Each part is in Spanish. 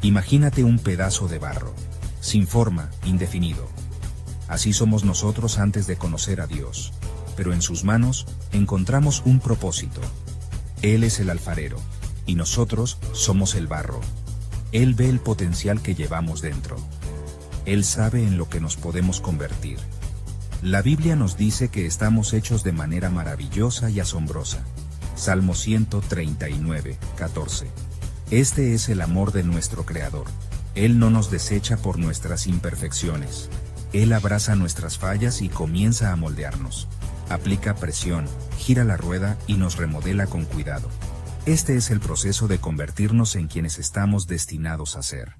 Imagínate un pedazo de barro, sin forma, indefinido. Así somos nosotros antes de conocer a Dios, pero en sus manos encontramos un propósito. Él es el alfarero, y nosotros somos el barro. Él ve el potencial que llevamos dentro. Él sabe en lo que nos podemos convertir. La Biblia nos dice que estamos hechos de manera maravillosa y asombrosa. Salmo 139, 14. Este es el amor de nuestro Creador. Él no nos desecha por nuestras imperfecciones. Él abraza nuestras fallas y comienza a moldearnos. Aplica presión, gira la rueda y nos remodela con cuidado. Este es el proceso de convertirnos en quienes estamos destinados a ser.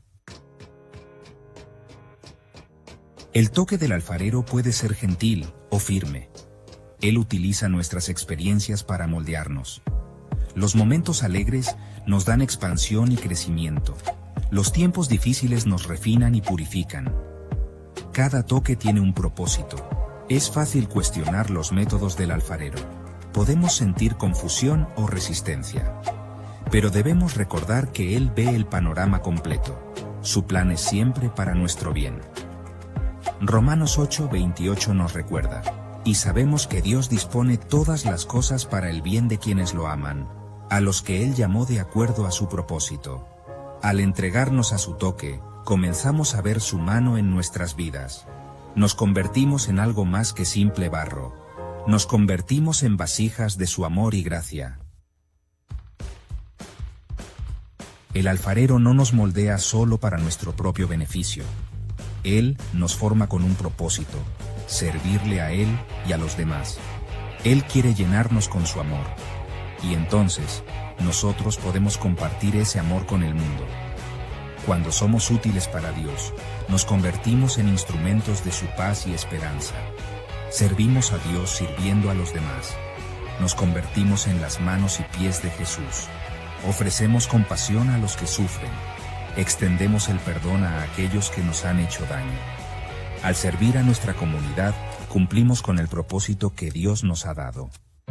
El toque del alfarero puede ser gentil o firme. Él utiliza nuestras experiencias para moldearnos. Los momentos alegres nos dan expansión y crecimiento. Los tiempos difíciles nos refinan y purifican. Cada toque tiene un propósito. Es fácil cuestionar los métodos del alfarero. Podemos sentir confusión o resistencia. Pero debemos recordar que Él ve el panorama completo. Su plan es siempre para nuestro bien. Romanos 8:28 nos recuerda: y sabemos que Dios dispone todas las cosas para el bien de quienes lo aman, a los que Él llamó de acuerdo a su propósito. Al entregarnos a su toque, comenzamos a ver su mano en nuestras vidas. Nos convertimos en algo más que simple barro. Nos convertimos en vasijas de su amor y gracia. El alfarero no nos moldea solo para nuestro propio beneficio. Él nos forma con un propósito: servirle a Él y a los demás. Él quiere llenarnos con su amor. Y entonces, nosotros podemos compartir ese amor con el mundo. Cuando somos útiles para Dios, nos convertimos en instrumentos de su paz y esperanza. Servimos a Dios sirviendo a los demás. Nos convertimos en las manos y pies de Jesús. Ofrecemos compasión a los que sufren. Extendemos el perdón a aquellos que nos han hecho daño. Al servir a nuestra comunidad, cumplimos con el propósito que Dios nos ha dado.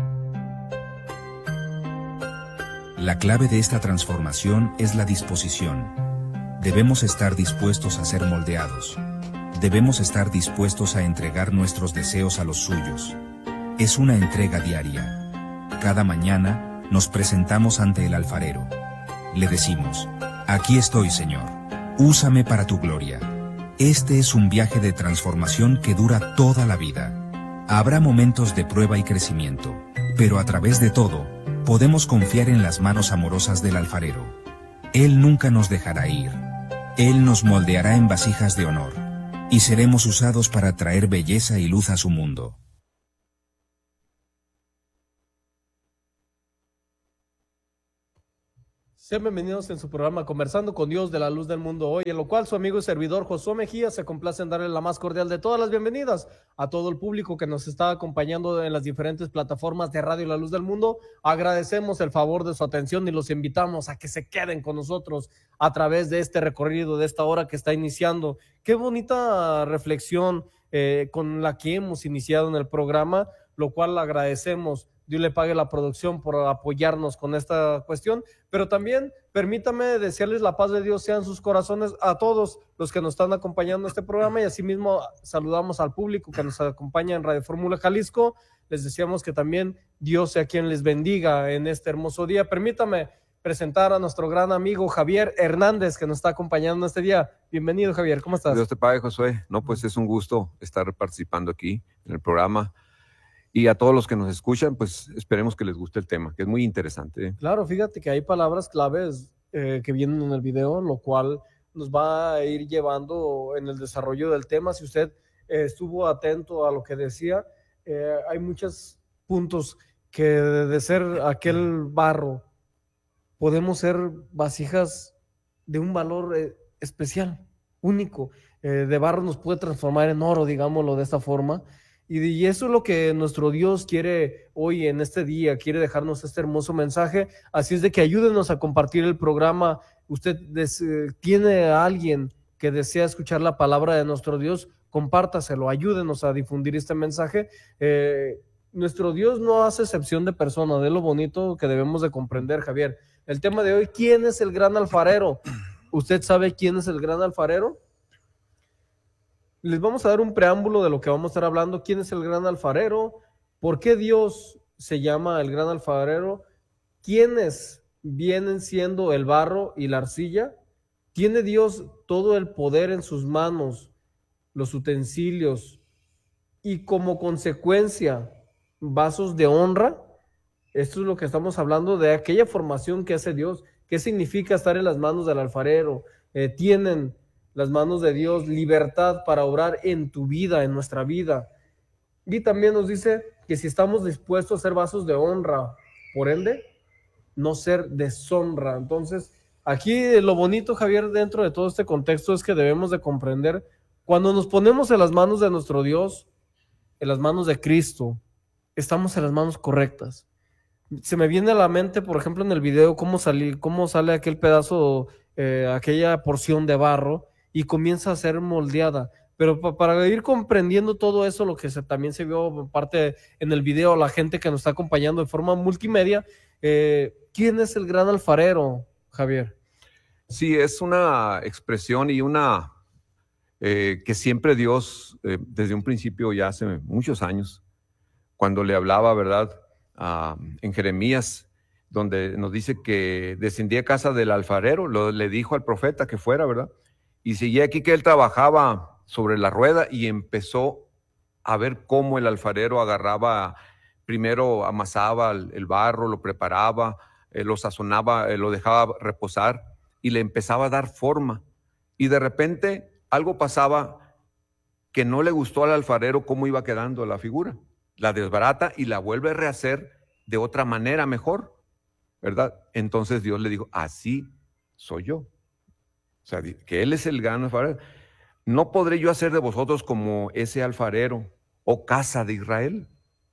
La clave de esta transformación es la disposición. Debemos estar dispuestos a ser moldeados. Debemos estar dispuestos a entregar nuestros deseos a los suyos. Es una entrega diaria. Cada mañana, nos presentamos ante el alfarero. Le decimos: aquí estoy, Señor. Úsame para tu gloria. Este es un viaje de transformación que dura toda la vida. Habrá momentos de prueba y crecimiento, pero a través de todo, podemos confiar en las manos amorosas del alfarero. Él nunca nos dejará ir. Él nos moldeará en vasijas de honor, y seremos usados para traer belleza y luz a su mundo. Sean bienvenidos en su programa Conversando con Dios de la Luz del Mundo hoy, en lo cual su amigo y servidor Josué Mejía se complace en darle la más cordial de todas las bienvenidas a todo el público que nos está acompañando en las diferentes plataformas de Radio La Luz del Mundo. Agradecemos el favor de su atención y los invitamos a que se queden con nosotros a través de este recorrido, de esta hora que está iniciando. Qué bonita reflexión con la que hemos iniciado en el programa, lo cual agradecemos. Dios le pague la producción por apoyarnos con esta cuestión, pero también permítame desearles la paz de Dios sea en sus corazones a todos los que nos están acompañando en este programa, y asimismo saludamos al público que nos acompaña en Radio Fórmula Jalisco. Les deseamos que también Dios sea quien les bendiga en este hermoso día. Permítame presentar a nuestro gran amigo Javier Hernández, que nos está acompañando este día. Bienvenido, Javier, ¿cómo estás? Dios te pague, Josué. No, pues es un gusto estar participando aquí en el programa. Y a todos los que nos escuchan, pues esperemos que les guste el tema, que es muy interesante. Claro, fíjate que hay palabras claves que vienen en el video, lo cual nos va a ir llevando en el desarrollo del tema. Si usted estuvo atento a lo que decía, hay muchos puntos que de ser aquel barro, podemos ser vasijas de un valor especial, único. De barro nos puede transformar en oro, digámoslo de esta forma. Y eso es lo que nuestro Dios quiere hoy en este día, quiere dejarnos este hermoso mensaje. Así es de que ayúdenos a compartir el programa. Usted tiene a alguien que desea escuchar la palabra de nuestro Dios, compártaselo, ayúdenos a difundir este mensaje. Nuestro Dios no hace excepción de personas, de lo bonito que debemos de comprender, Javier. El tema de hoy: ¿quién es el gran alfarero? ¿Usted sabe quién es el gran alfarero? Les vamos a dar un preámbulo de lo que vamos a estar hablando. ¿Quién es el gran alfarero? ¿Por qué Dios se llama el gran alfarero? ¿Quiénes vienen siendo el barro y la arcilla? ¿Tiene Dios todo el poder en sus manos, los utensilios y como consecuencia vasos de honra? Esto es lo que estamos hablando de aquella formación que hace Dios. ¿Qué significa estar en las manos del alfarero? Tienen las manos de Dios libertad para obrar en tu vida, en nuestra vida. Y también nos dice que si estamos dispuestos a ser vasos de honra, por ende, no ser deshonra. Entonces, aquí lo bonito, Javier, dentro de todo este contexto es que debemos de comprender cuando nos ponemos en las manos de nuestro Dios, en las manos de Cristo, estamos en las manos correctas. Se me viene a la mente, por ejemplo, en el video, cómo sale aquel pedazo, aquella porción de barro y comienza a ser moldeada. Pero para ir comprendiendo todo eso, lo que también se vio parte en el video, la gente que nos está acompañando de forma multimedia, ¿quién es el gran alfarero, Javier? Sí, es una expresión y una que siempre Dios, desde un principio, ya hace muchos años, cuando le hablaba, ¿verdad? En Jeremías, donde nos dice que descendía a casa del alfarero, le dijo al profeta que fuera, ¿verdad? Y seguía aquí que él trabajaba sobre la rueda y empezó a ver cómo el alfarero agarraba, primero amasaba el barro, lo preparaba, lo sazonaba, lo dejaba reposar y le empezaba a dar forma. Y de repente algo pasaba que no le gustó al alfarero cómo iba quedando la figura. La desbarata y la vuelve a rehacer de otra manera mejor, ¿verdad? Entonces Dios le dijo, así soy yo. O sea, que Él es el gran alfarero. ¿No podré yo hacer de vosotros como ese alfarero, oh casa de Israel?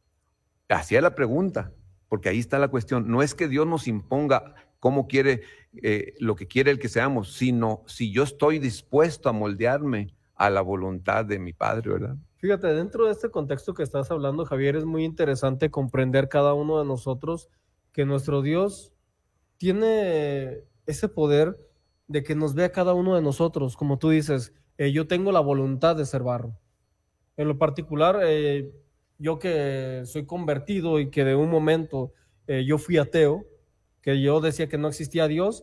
Hacía la pregunta, porque ahí está la cuestión. No es que Dios nos imponga cómo quiere, lo que quiere el que seamos, sino si yo estoy dispuesto a moldearme a la voluntad de mi Padre, ¿verdad? Fíjate, dentro de este contexto que estás hablando, Javier, es muy interesante comprender cada uno de nosotros que nuestro Dios tiene ese poder de que nos vea cada uno de nosotros. Como tú dices, yo tengo la voluntad de ser barro. En lo particular, yo que soy convertido y que de un momento yo fui ateo, que yo decía que no existía Dios,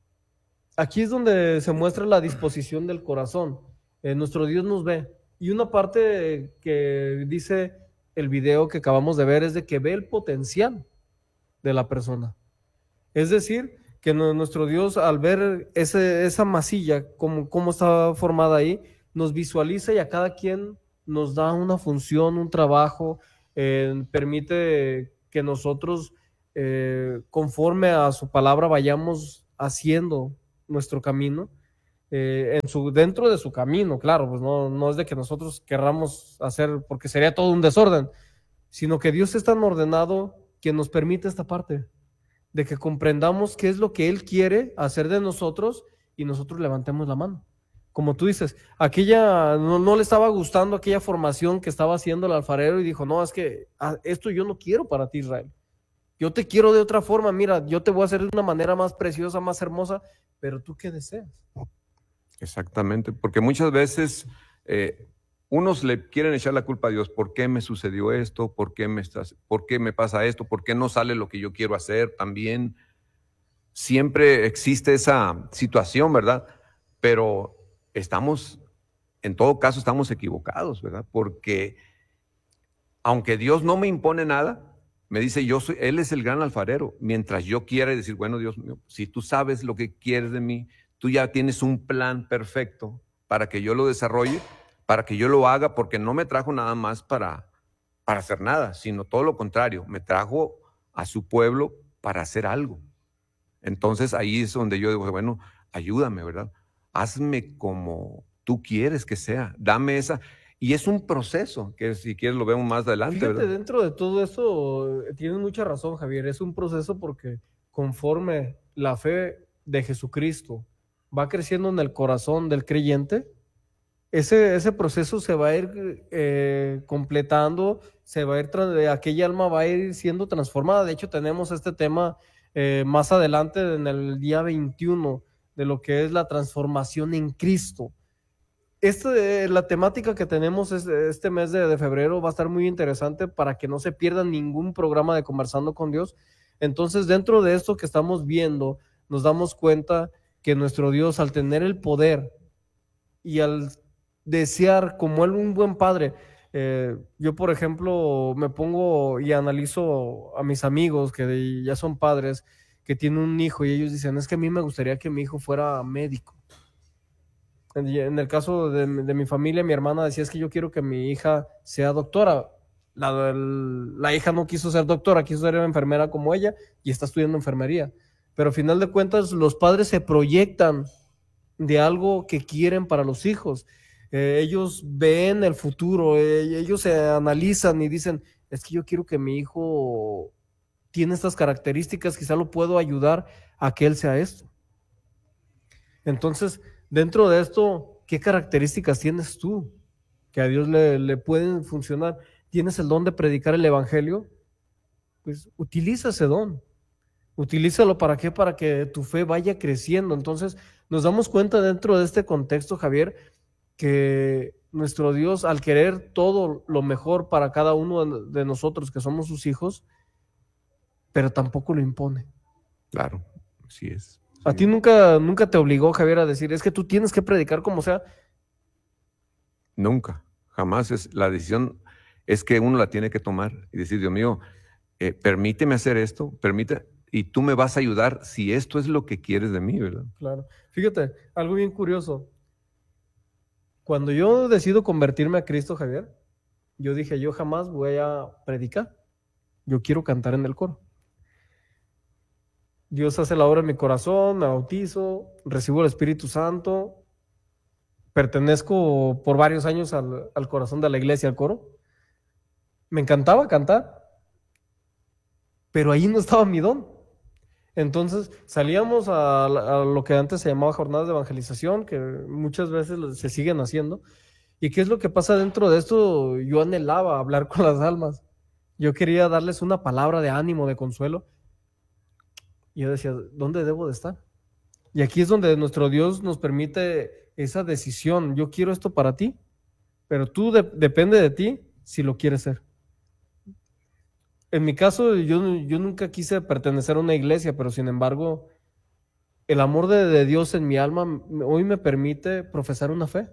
aquí es donde se muestra la disposición del corazón. Nuestro Dios nos ve. Y una parte que dice el video que acabamos de ver es de que ve el potencial de la persona. Es decir, que nuestro Dios al ver esa masilla, cómo está formada ahí, nos visualiza y a cada quien nos da una función, un trabajo, permite que nosotros, conforme a su palabra, vayamos haciendo nuestro camino. Dentro de su camino, claro, pues no es de que nosotros querramos hacer, porque sería todo un desorden, sino que Dios es tan ordenado que nos permite esta parte, de que comprendamos qué es lo que Él quiere hacer de nosotros y nosotros levantemos la mano. Como tú dices, aquella no le estaba gustando aquella formación que estaba haciendo el alfarero y dijo, no, es que esto yo no quiero para ti, Israel. Yo te quiero de otra forma, mira, yo te voy a hacer de una manera más preciosa, más hermosa, pero ¿tú qué deseas? Exactamente, porque muchas veces unos le quieren echar la culpa a Dios. ¿Por qué me sucedió esto? ¿Por qué me pasa esto? ¿Por qué no sale lo que yo quiero hacer? También siempre existe esa situación, ¿verdad? Pero en todo caso, estamos equivocados, ¿verdad? Porque aunque Dios no me impone nada, me dice, Él es el gran alfarero. Mientras yo quiera decir, bueno, Dios mío, si tú sabes lo que quieres de mí, tú ya tienes un plan perfecto para que yo lo desarrolle, para que yo lo haga, porque no me trajo nada más para hacer nada, sino todo lo contrario, me trajo a su pueblo para hacer algo. Entonces ahí es donde yo digo, bueno, ayúdame, ¿verdad? Hazme como tú quieres que sea, dame esa. Y es un proceso, que si quieres lo vemos más adelante. Fíjate, ¿verdad? dentro de todo eso, tienes mucha razón, Javier, es un proceso porque conforme la fe de Jesucristo va creciendo en el corazón del creyente, ese proceso se va a ir completando, aquella alma va a ir siendo transformada. De hecho, tenemos este tema más adelante en el día 21 de lo que es la transformación en Cristo. La temática que tenemos este mes de febrero va a estar muy interesante para que no se pierdan ningún programa de Conversando con Dios. Entonces, dentro de esto que estamos viendo, nos damos cuenta que nuestro Dios, al tener el poder y al desear, como Él, un buen padre, yo, por ejemplo, me pongo y analizo a mis amigos que ya son padres, que tienen un hijo y ellos dicen, es que a mí me gustaría que mi hijo fuera médico. En el caso de mi familia, mi hermana decía, es que yo quiero que mi hija sea doctora. La hija no quiso ser doctora, quiso ser enfermera como ella y está estudiando enfermería. Pero al final de cuentas, los padres se proyectan de algo que quieren para los hijos. Ellos ven el futuro, ellos se analizan y dicen, es que yo quiero que mi hijo tiene estas características, quizá lo puedo ayudar a que él sea esto. Entonces, dentro de esto, ¿qué características tienes tú que a Dios le pueden funcionar? ¿Tienes el don de predicar el evangelio? Pues utiliza ese don. Utilízalo, ¿para qué? Para que tu fe vaya creciendo. Entonces, nos damos cuenta dentro de este contexto, Javier, que nuestro Dios, al querer todo lo mejor para cada uno de nosotros que somos sus hijos, pero tampoco lo impone. Claro, así es. ¿A ti nunca te obligó, Javier, a decir, es que tú tienes que predicar como sea? Nunca, jamás. La decisión es que uno la tiene que tomar y decir, Dios mío, permíteme hacer esto, y tú me vas a ayudar si esto es lo que quieres de mí, ¿verdad? Claro. Fíjate, algo bien curioso. Cuando yo decido convertirme a Cristo, Javier, yo dije, yo jamás voy a predicar. Yo quiero cantar en el coro. Dios hace la obra en mi corazón, me bautizo, recibo el Espíritu Santo, pertenezco por varios años al corazón de la iglesia, al coro. Me encantaba cantar, pero ahí no estaba mi don. Entonces salíamos a lo que antes se llamaba jornadas de evangelización, que muchas veces se siguen haciendo. ¿Y qué es lo que pasa dentro de esto? Yo anhelaba hablar con las almas. Yo quería darles una palabra de ánimo, de consuelo. Y yo decía, ¿dónde debo de estar? Y aquí es donde nuestro Dios nos permite esa decisión. Yo quiero esto para ti, pero tú depende de ti si lo quieres ser. En mi caso, yo nunca quise pertenecer a una iglesia, pero sin embargo, el amor de Dios en mi alma hoy me permite profesar una fe.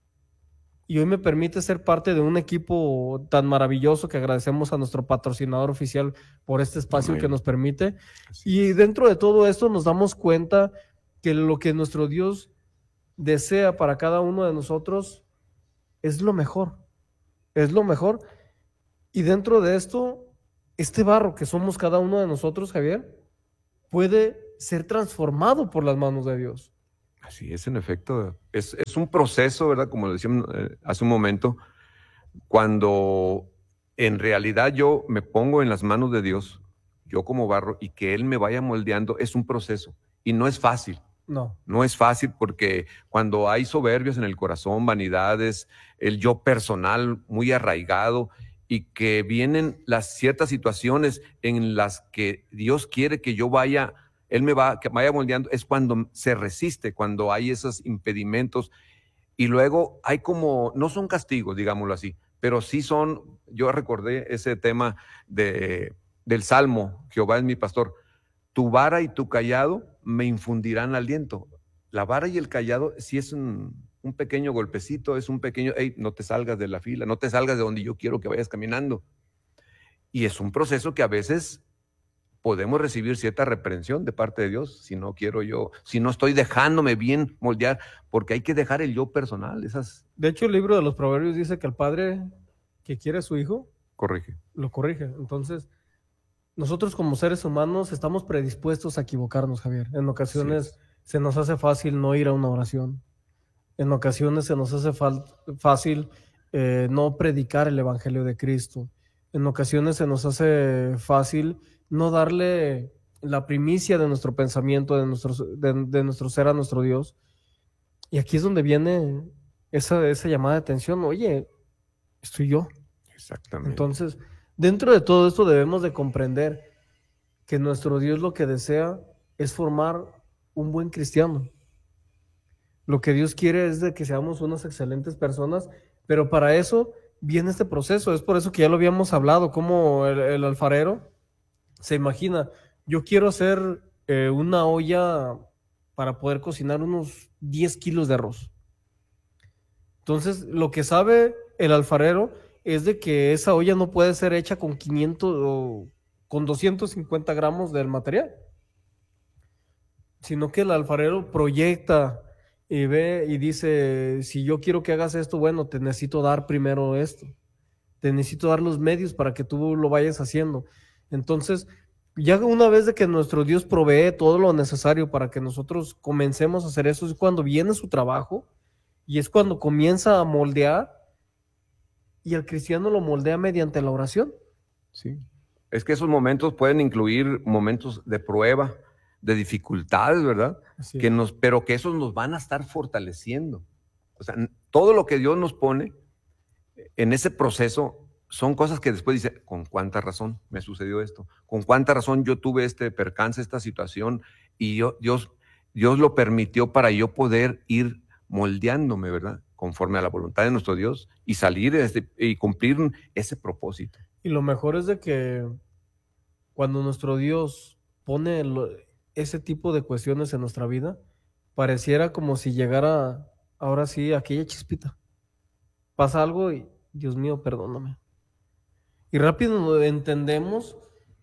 Y hoy me permite ser parte de un equipo tan maravilloso que agradecemos a nuestro patrocinador oficial por este espacio que nos permite. Y dentro de todo esto nos damos cuenta que lo que nuestro Dios desea para cada uno de nosotros es lo mejor. Es lo mejor. Y dentro de esto, este barro que somos cada uno de nosotros, Javier, puede ser transformado por las manos de Dios. Así es, en efecto. Es un proceso, ¿verdad? Como lo decíamos hace un momento, cuando en realidad yo me pongo en las manos de Dios, yo como barro, y que Él me vaya moldeando, es un proceso. Y no es fácil. No es fácil porque cuando hay soberbios en el corazón, vanidades, el yo personal muy arraigado, y que vienen las ciertas situaciones en las que Dios quiere que yo vaya, que vaya moldeando, es cuando se resiste, cuando hay esos impedimentos. Y luego hay como, no son castigos, digámoslo así, pero sí son, yo recordé ese tema del Salmo, Jehová es mi pastor, tu vara y tu callado me infundirán aliento. La vara y el callado sí es un pequeño golpecito, es un pequeño, hey, no te salgas de la fila, no te salgas de donde yo quiero que vayas caminando. Y es un proceso que a veces podemos recibir cierta reprensión de parte de Dios, si no estoy dejándome bien moldear, porque hay que dejar el yo personal. De hecho, el libro de los Proverbios dice que el padre que quiere a su hijo, lo corrige. Entonces, nosotros como seres humanos estamos predispuestos a equivocarnos, Javier. En ocasiones se nos hace fácil no ir a una oración. En ocasiones se nos hace fácil no predicar el Evangelio de Cristo. En ocasiones se nos hace fácil no darle la primicia de nuestro pensamiento, de nuestro ser a nuestro Dios. Y aquí es donde viene esa llamada de atención. Oye, estoy yo. Exactamente. Entonces, dentro de todo esto debemos de comprender que nuestro Dios lo que desea es formar un buen cristiano. Lo que Dios quiere es de que seamos unas excelentes personas, pero para eso viene este proceso. Es por eso que ya lo habíamos hablado, como el alfarero se imagina, yo quiero hacer una olla para poder cocinar unos 10 kilos de arroz. Entonces, lo que sabe el alfarero es de que esa olla no puede ser hecha con 500 o con 250 gramos del material, sino que el alfarero proyecta y ve y dice, si yo quiero que hagas esto, bueno, te necesito dar primero esto, te necesito dar los medios para que tú lo vayas haciendo. Entonces, ya una vez de que nuestro Dios provee todo lo necesario para que nosotros comencemos a hacer eso, es cuando viene su trabajo y es cuando comienza a moldear, y el cristiano lo moldea mediante la oración. Sí. Es que esos momentos pueden incluir momentos de prueba, de dificultades, ¿verdad? Así Que es. pero que esos nos van a estar fortaleciendo. O sea, todo lo que Dios nos pone en ese proceso son cosas que después dice, ¿con cuánta razón me sucedió esto? ¿Con cuánta razón yo tuve este percance, esta situación? Y Dios lo permitió para yo poder ir moldeándome, ¿verdad? Conforme a la voluntad de nuestro Dios y salir y cumplir ese propósito. Y lo mejor es de que cuando nuestro Dios pone ese tipo de cuestiones en nuestra vida, pareciera como si llegara ahora sí aquella chispita. Pasa algo y, Dios mío, perdóname. Y rápido entendemos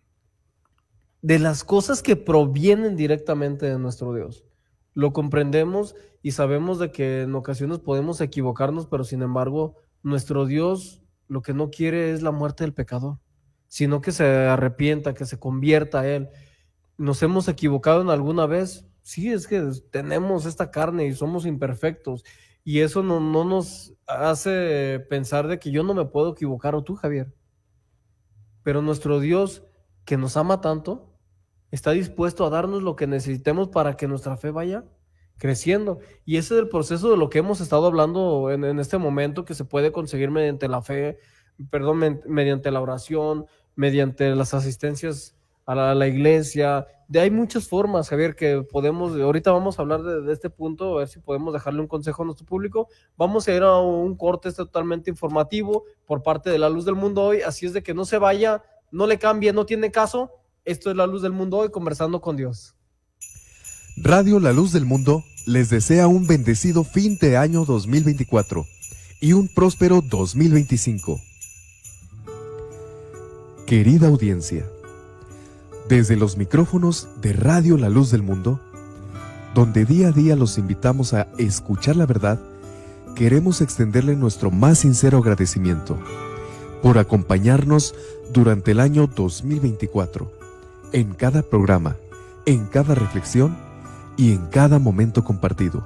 de las cosas que provienen directamente de nuestro Dios. Lo comprendemos y sabemos de que en ocasiones podemos equivocarnos, pero sin embargo, nuestro Dios lo que no quiere es la muerte del pecador, sino que se arrepienta, que se convierta a Él. ¿Nos hemos equivocado en alguna vez? Sí, es que tenemos esta carne y somos imperfectos, y eso no nos hace pensar de que yo no me puedo equivocar, o tú, Javier. Pero nuestro Dios, que nos ama tanto, está dispuesto a darnos lo que necesitemos para que nuestra fe vaya creciendo. Y ese es el proceso de lo que hemos estado hablando en este momento, que se puede conseguir mediante la fe, perdón, mediante la oración, mediante las asistencias a la iglesia. Hay muchas formas, Javier, que podemos, ahorita vamos a hablar de este punto, a ver si podemos dejarle un consejo a nuestro público. Vamos a ir a un corte totalmente informativo por parte de La Luz del Mundo Hoy, así es de que no se vaya, no le cambie, no tiene caso. Esto es La Luz del Mundo Hoy, conversando con Dios. Radio La Luz del Mundo les desea un bendecido fin de año 2024 y un próspero 2025. Querida audiencia, desde los micrófonos de Radio La Luz del Mundo, donde día a día los invitamos a escuchar la verdad, queremos extenderle nuestro más sincero agradecimiento por acompañarnos durante el año 2024, en cada programa, en cada reflexión y en cada momento compartido.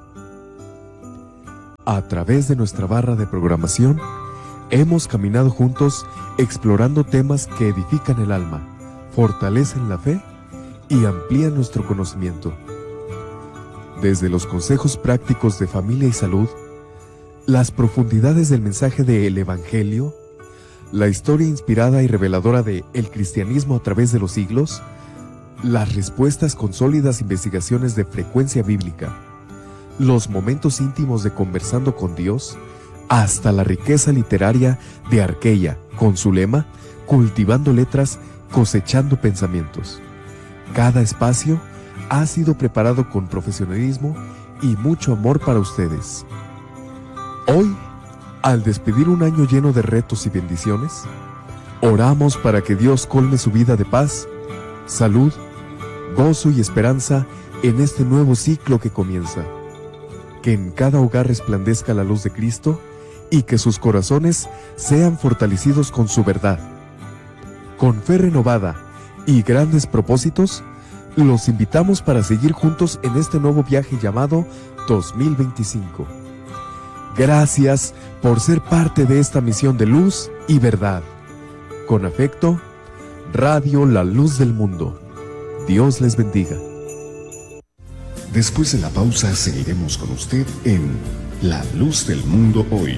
A través de nuestra barra de programación, hemos caminado juntos explorando temas que edifican el alma, fortalecen la fe y amplían nuestro conocimiento. Desde los consejos prácticos de familia y salud, las profundidades del mensaje del Evangelio, la historia inspirada y reveladora de el cristianismo a través de los siglos, las respuestas con sólidas investigaciones de frecuencia bíblica, los momentos íntimos de conversando con Dios, hasta la riqueza literaria de Arqueya, con su lema, cultivando letras, cosechando pensamientos. Cada espacio ha sido preparado con profesionalismo y mucho amor para ustedes. Hoy, al despedir un año lleno de retos y bendiciones, oramos para que Dios colme su vida de paz, salud, gozo y esperanza en este nuevo ciclo que comienza. Que en cada hogar resplandezca la luz de Cristo y que sus corazones sean fortalecidos con su verdad. Con fe renovada y grandes propósitos, los invitamos para seguir juntos en este nuevo viaje llamado 2025. Gracias por ser parte de esta misión de luz y verdad. Con afecto, Radio La Luz del Mundo. Dios les bendiga. Después de la pausa seguiremos con usted en La Luz del Mundo Hoy.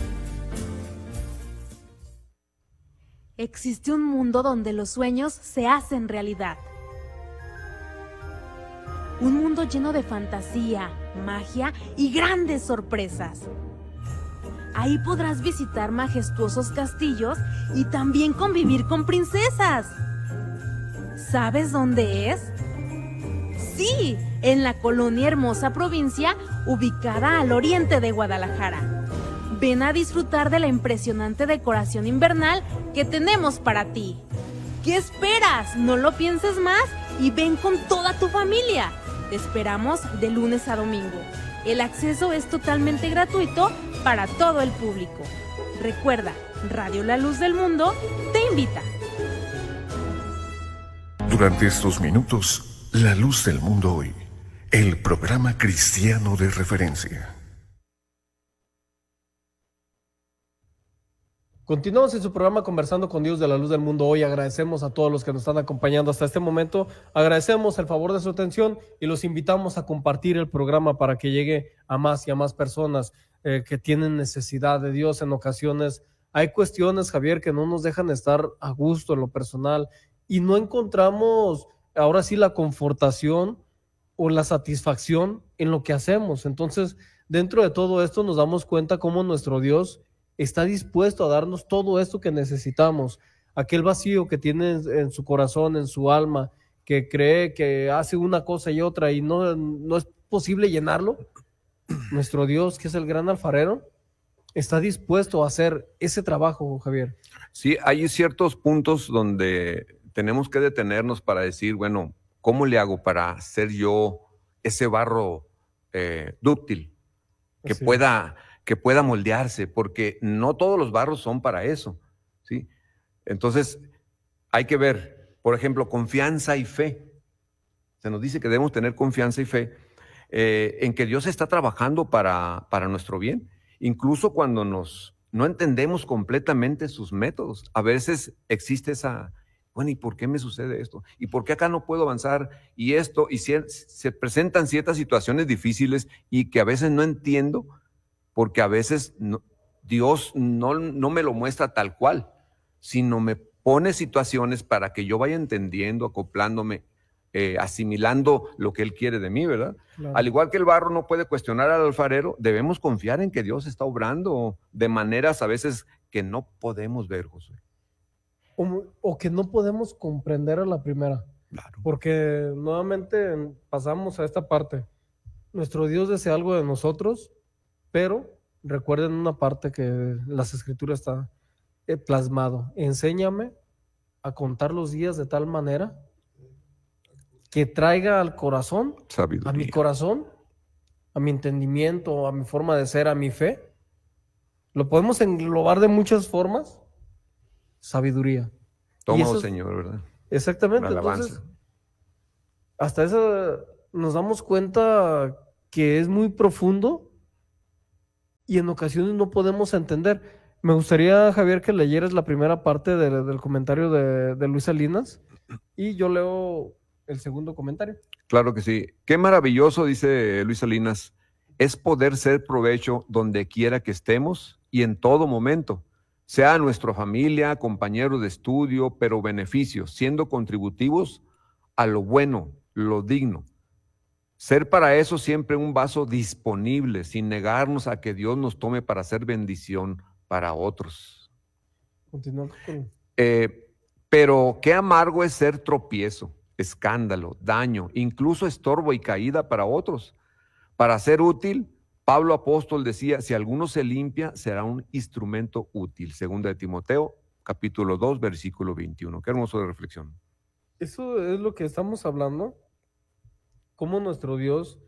Existe un mundo donde los sueños se hacen realidad. Un mundo lleno de fantasía, magia y grandes sorpresas. Ahí podrás visitar majestuosos castillos y también convivir con princesas. ¿Sabes dónde es? Sí, en la colonia Hermosa Provincia, ubicada al oriente de Guadalajara. Ven a disfrutar de la impresionante decoración invernal que tenemos para ti. ¿Qué esperas? No lo pienses más y ven con toda tu familia. Te esperamos de lunes a domingo. El acceso es totalmente gratuito para todo el público. Recuerda, Radio La Luz del Mundo te invita. Durante estos minutos, La Luz del Mundo Hoy, el programa cristiano de referencia. Continuamos en su programa Conversando con Dios de la Luz del Mundo. Hoy agradecemos a todos los que nos están acompañando hasta este momento. Agradecemos el favor de su atención y los invitamos a compartir el programa para que llegue a más y a más personas que tienen necesidad de Dios. En ocasiones hay cuestiones, Javier, que no nos dejan estar a gusto en lo personal y no encontramos ahora sí la confortación o la satisfacción en lo que hacemos. Entonces, dentro de todo esto nos damos cuenta cómo nuestro Dios está dispuesto a darnos todo esto que necesitamos. Aquel vacío que tiene en su corazón, en su alma, que cree que hace una cosa y otra y no es posible llenarlo. Nuestro Dios, que es el gran alfarero, está dispuesto a hacer ese trabajo, Javier. Sí, hay ciertos puntos donde tenemos que detenernos para decir, bueno, ¿cómo le hago para ser yo ese barro dúctil que Sí. que pueda moldearse? Porque no todos los barros son para eso, ¿sí? Entonces, hay que ver, por ejemplo, confianza y fe. Se nos dice que debemos tener confianza y fe en que Dios está trabajando para nuestro bien, incluso cuando no entendemos completamente sus métodos. A veces existe esa, bueno, ¿y por qué me sucede esto? ¿Y por qué acá no puedo avanzar? Y esto, y se presentan ciertas situaciones difíciles y que a veces no entiendo, porque a veces Dios no me lo muestra tal cual, sino me pone situaciones para que yo vaya entendiendo, acoplándome, asimilando lo que Él quiere de mí, ¿verdad? Claro. Al igual que el barro no puede cuestionar al alfarero, debemos confiar en que Dios está obrando de maneras a veces que no podemos ver, Josué. O que no podemos comprender a la primera. Claro. Porque nuevamente pasamos a esta parte. Nuestro Dios desea algo de nosotros, pero recuerden una parte que en las Escrituras está plasmado. Enséñame a contar los días de tal manera que traiga al corazón, Sabiduría. a mi corazón, a mi entendimiento, a mi forma de ser, a mi fe. Lo podemos englobar de muchas formas. Sabiduría. Tómalo, Señor, ¿verdad? Exactamente. Una alabanza. Entonces, hasta eso nos damos cuenta que es muy profundo y en ocasiones no podemos entender. Me gustaría, Javier, que leyeras la primera parte del comentario de Luis Salinas y yo leo el segundo comentario. Claro que sí. Qué maravilloso, dice Luis Salinas, es poder ser provecho donde quiera que estemos y en todo momento, sea nuestra familia, compañeros de estudio, pero beneficios, siendo contributivos a lo bueno, lo digno. Ser para eso siempre un vaso disponible, sin negarnos a que Dios nos tome para hacer bendición para otros. Continúa con... Pero qué amargo es ser tropiezo, escándalo, daño, incluso estorbo y caída para otros. Para ser útil, Pablo apóstol decía, si alguno se limpia, será un instrumento útil. Segunda de Timoteo, capítulo 2, versículo 21. Qué hermoso de reflexión. Eso es lo que estamos hablando. Cómo nuestro Dios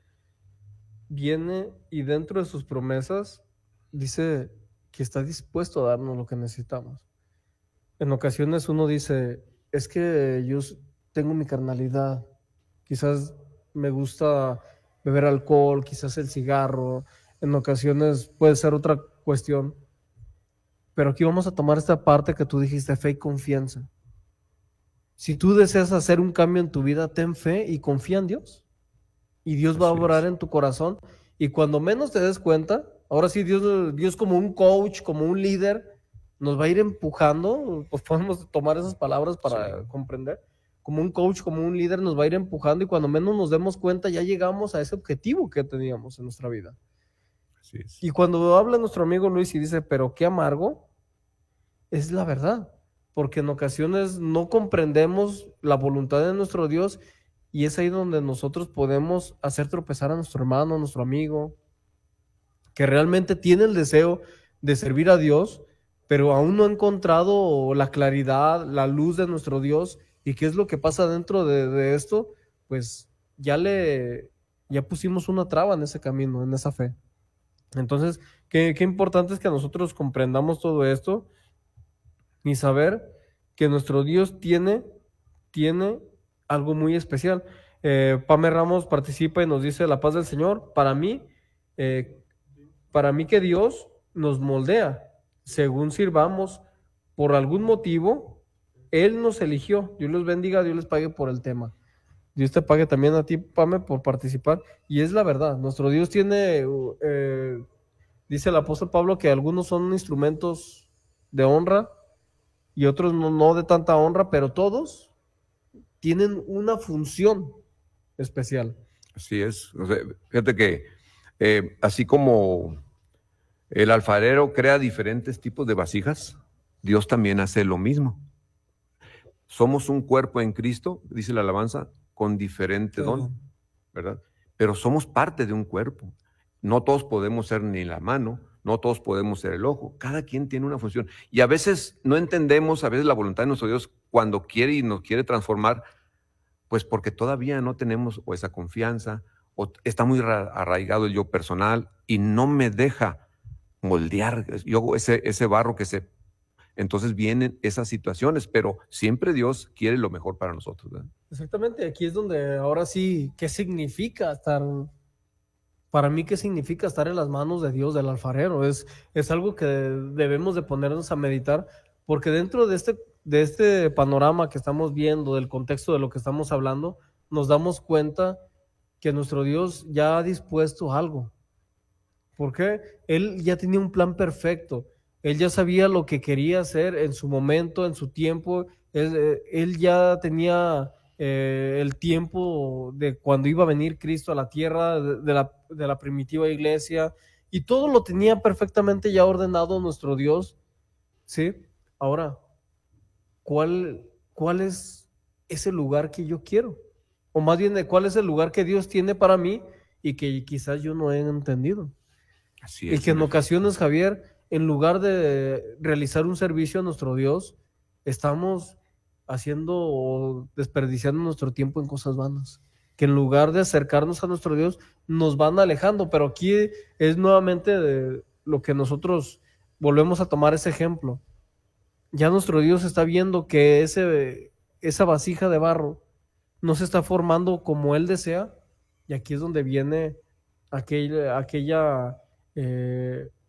viene y dentro de sus promesas dice que está dispuesto a darnos lo que necesitamos. En ocasiones uno dice, es que yo tengo mi carnalidad, quizás me gusta beber alcohol, quizás el cigarro, en ocasiones puede ser otra cuestión, pero aquí vamos a tomar esta parte que tú dijiste, fe y confianza. Si tú deseas hacer un cambio en tu vida, ten fe y confía en Dios. Y Dios va a obrar en tu corazón. Y cuando menos te des cuenta, ahora sí Dios como un coach, como un líder, nos va a ir empujando. Pues podemos tomar esas palabras para comprender. como un coach, como un líder, nos va a ir empujando y cuando menos nos demos cuenta ya llegamos a ese objetivo que teníamos en nuestra vida. Así es. Y cuando habla nuestro amigo Luis y dice, pero qué amargo, es la verdad, porque en ocasiones no comprendemos la voluntad de nuestro Dios y es ahí donde nosotros podemos hacer tropezar a nuestro hermano, a nuestro amigo, que realmente tiene el deseo de servir a Dios, pero aún no ha encontrado la claridad, la luz de nuestro Dios. ¿Y qué es lo que pasa dentro de esto? Pues ya pusimos una traba en ese camino, en esa fe. Entonces, qué importante es que nosotros comprendamos todo esto y saber que nuestro Dios tiene algo muy especial. Pame Ramos participa y nos dice la paz del Señor. Para mí que Dios nos moldea según sirvamos por algún motivo. Él nos eligió. Dios los bendiga, Dios les pague por el tema. Dios te pague también a ti, Pame, por participar. Y es la verdad, nuestro Dios tiene, dice el apóstol Pablo, que algunos son instrumentos de honra y otros no de tanta honra, pero todos tienen una función especial. Así es. O sea, fíjate que así como el alfarero crea diferentes tipos de vasijas, Dios también hace lo mismo. Somos un cuerpo en Cristo, dice la alabanza, con diferente don, ¿verdad? Pero somos parte de un cuerpo. No todos podemos ser ni la mano, no todos podemos ser el ojo. Cada quien tiene una función. Y a veces no entendemos, a veces la voluntad de nuestro Dios cuando quiere y nos quiere transformar, pues porque todavía no tenemos o esa confianza, o está muy arraigado el yo personal y no me deja moldear yo ese barro que se... Entonces vienen esas situaciones, pero siempre Dios quiere lo mejor para nosotros, ¿verdad? Exactamente, aquí es donde ahora sí, ¿qué significa estar? Para mí, ¿qué significa estar en las manos de Dios, del alfarero? Es algo que debemos de ponernos a meditar, porque dentro de este panorama que estamos viendo, del contexto de lo que estamos hablando, nos damos cuenta que nuestro Dios ya ha dispuesto algo. ¿Por qué? Él ya tenía un plan perfecto. Él ya sabía lo que quería hacer en su momento, en su tiempo. Él ya tenía el tiempo de cuando iba a venir Cristo a la tierra, de la primitiva iglesia, y todo lo tenía perfectamente ya ordenado nuestro Dios, ¿sí? Ahora, ¿cuál es ese lugar que yo quiero? O más bien, ¿cuál es el lugar que Dios tiene para mí y que quizás yo no he entendido? Así Y es. que en ocasiones, Javier, en lugar de realizar un servicio a nuestro Dios, estamos haciendo o desperdiciando nuestro tiempo en cosas vanas. Que en lugar de acercarnos a nuestro Dios, nos van alejando. Pero aquí es nuevamente de lo que nosotros volvemos a tomar ese ejemplo. Ya nuestro Dios está viendo que esa vasija de barro no se está formando como Él desea. Y aquí es donde viene aquella